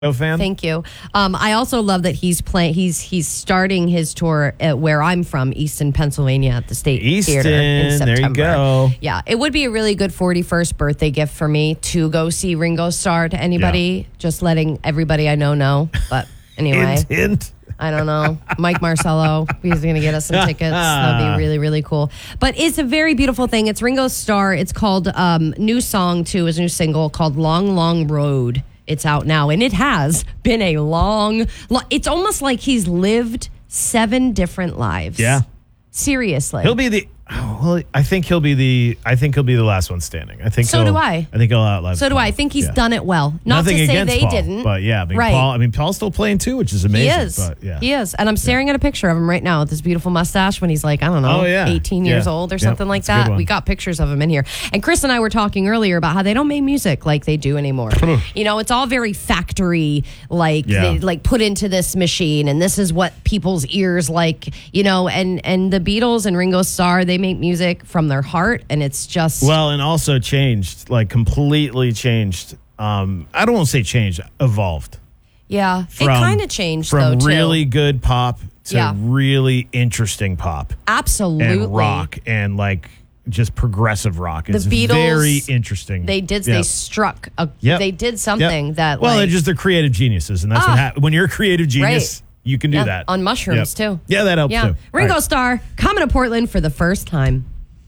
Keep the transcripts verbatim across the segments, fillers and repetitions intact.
fan. Thank you. Um, I also love that he's playing. He's he's starting his tour at where I'm from, Easton, Pennsylvania, at the State Easton, Theater in September. there you go. Yeah, it would be a really good forty-first birthday gift for me to go see Ringo Starr to anybody. Yeah. Just letting everybody I know know. But anyway, hint, hint. I don't know. Mike Marcello, he's going to get us some tickets. That'd be really, really cool. But it's a very beautiful thing. It's Ringo Starr. It's called um, new song too. His new single called "Long, Long Road." It's out now, and it has been a long, long... It's almost like he's lived seven different lives. Yeah. Seriously. He'll be the... Oh, well, I think he'll be the. I think he'll be the last one standing. I think. So do I. I think he'll outlive. So do Paul. I. I think he's yeah. done it well. Not Nothing to say against they Paul, didn't, but yeah, I mean, right. Paul. I mean, Paul's still playing too, which is amazing. He is. But yeah, he is. And I'm staring yeah. at a picture of him right now with this beautiful mustache when he's like, I don't know, oh, yeah. eighteen yeah. years old or yep. something like That's that. We got pictures of him in here. And Chris and I were talking earlier about how they don't make music like they do anymore. You know, it's all very factory, like yeah. they, like put into this machine, and this is what people's ears like. You know, and and the Beatles and Ringo Starr, they make music from their heart. And it's just... Well, and also changed, like completely changed. Um, I don't want to say changed, evolved. Yeah, from, it kind of changed, from though, really too. good pop to yeah. really interesting pop. Absolutely. And rock and like just progressive rock. It's the Beatles, very interesting. They did, yep. they struck, a, yep. they did something yep. that... Well, like, they're just they're creative geniuses, and that's ah, what happens. When you're a creative genius... Right. You can do yeah, that. On mushrooms, yep. too. Yeah, that helps, yeah. too. Ringo right. Starr coming to Portland for the first time.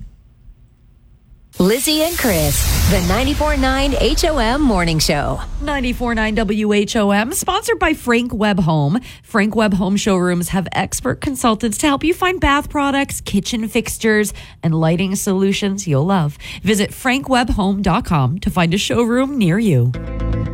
Lizzie and Chris, the ninety-four point nine H O M Morning Show. ninety-four point nine W H O M, sponsored by Frank Webb Home. Frank Webb Home showrooms have expert consultants to help you find bath products, kitchen fixtures, and lighting solutions you'll love. Visit frank webb home dot com to find a showroom near you.